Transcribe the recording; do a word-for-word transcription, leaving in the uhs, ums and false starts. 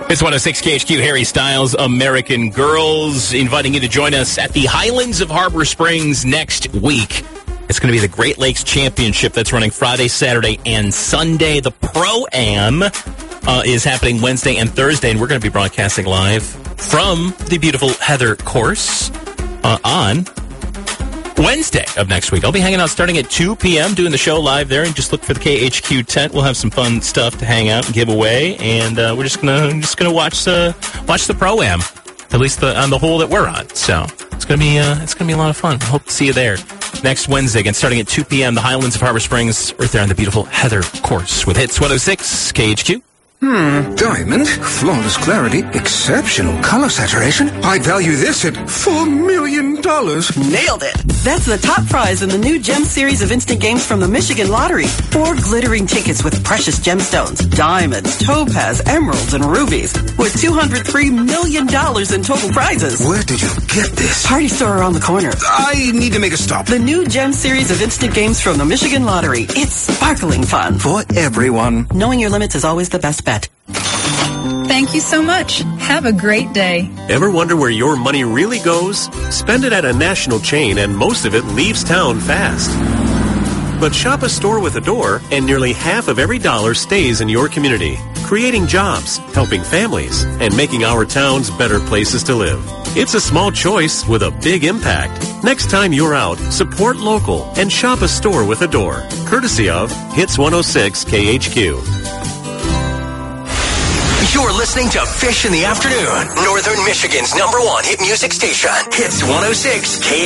It's one oh six K H Q, Harry Styles, American Girls, inviting you to join us at the Highlands of Harbor Springs next week. It's going to be the Great Lakes Championship that's running Friday, Saturday, and Sunday. The Pro-Am uh, is happening Wednesday and Thursday, and we're going to be broadcasting live from the beautiful Heather course uh, on Wednesday of next week. I'll be hanging out starting at two p.m., doing the show live there, and just look for the K H Q tent. We'll have some fun stuff to hang out and give away, and uh, we're just gonna just gonna watch the watch the Pro-Am, at least the, on the hole that we're on. So it's gonna be uh, it's gonna be a lot of fun. Hope to see you there next Wednesday again, starting at two p.m. The Highlands of Harbor Springs, right there on the beautiful Heather course with Hits one oh six K H Q. Hmm, diamond, flawless clarity, exceptional color saturation. I'd value this at four million dollars. Nailed it. That's the top prize in the new Gem series of instant games from the Michigan Lottery. Four glittering tickets with precious gemstones, diamonds, topaz, emeralds, and rubies, with two hundred three million dollars in total prizes. Where did you get this? Party store around the corner. I need to make a stop. The new Gem series of instant games from the Michigan Lottery. It's sparkling fun. For everyone. Knowing your limits is always the best bet. Thank you so much. Have a great day. Ever wonder where your money really goes? Spend it at a national chain and most of it leaves town fast. But shop a store with a door and nearly half of every dollar stays in your community, creating jobs, helping families, and making our towns better places to live. It's a small choice with a big impact. Next time you're out, support local and shop a store with a door. Courtesy of Hits one oh six K H Q. You're listening to Fish in the Afternoon, Northern Michigan's number one hit music station. Hits one oh six K H Q.